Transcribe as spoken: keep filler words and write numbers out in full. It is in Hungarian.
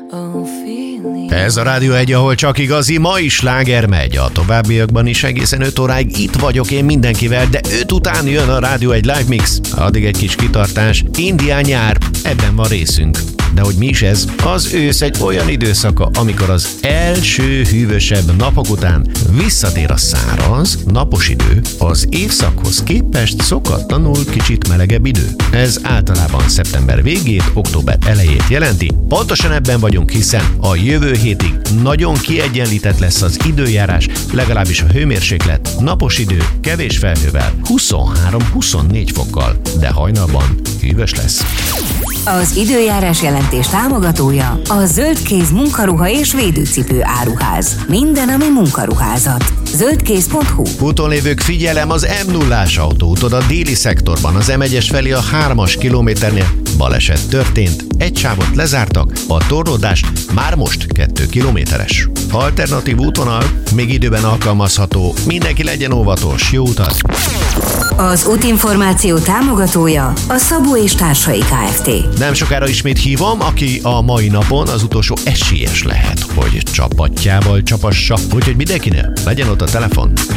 Ez a Rádió egy, ahol csak igazi mai sláger megy. A továbbiakban is egészen öt óráig itt vagyok én mindenkivel, de öt után jön a Rádió egy Live Mix. Addig egy kis kitartás. Indián nyár, ebben van részünk. De hogy mi is ez? Az ősz egy olyan időszaka, amikor az első hűvösebb napok után visszatér a száraz, napos idő, az évszakhoz képest szokatlanul kicsit melegebb idő. Ez általában szeptember végét, október elejét jelenti. Pontosan ebben vagyunk, hiszen a jövő hétig nagyon kiegyenlített lesz az időjárás, legalábbis a hőmérséklet, napos idő, kevés felhővel, huszonhárom-huszonnégy fokkal, de hajnalban hűvös lesz. Az időjárás jelentés támogatója a Zöldkéz munkaruha és védőcipő áruház. Minden, ami munkaruházat. zöldkéz pont hu. Úton lévők, figyelem, az em nullás autóúton a déli szektorban, az em egyes felé a hármas kilométernél baleset történt. Egy sávot lezártak, a torlódás már most kettő kilométeres. Alternatív útvonal még időben alkalmazható, mindenki legyen óvatos, jó utat! Az útinformáció támogatója a Szabó és Társai Kft. Nem sokára ismét hívom, aki a mai napon az utolsó esélyes lehet, hogy csapatjával csapassa, úgyhogy mindenkinél legyen ott a telefon.